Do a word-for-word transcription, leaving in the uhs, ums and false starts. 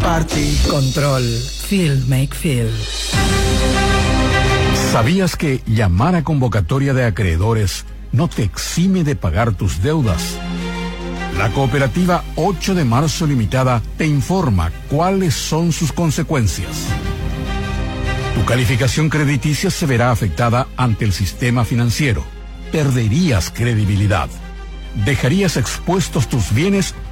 Party. Control. Feel make feel. ¿Sabías que llamar a convocatoria de acreedores no te exime de pagar tus deudas? La cooperativa ocho de marzo Limitada te informa cuáles son sus consecuencias. Tu calificación crediticia se verá afectada ante el sistema financiero. Perderías credibilidad. Dejarías expuestos tus bienes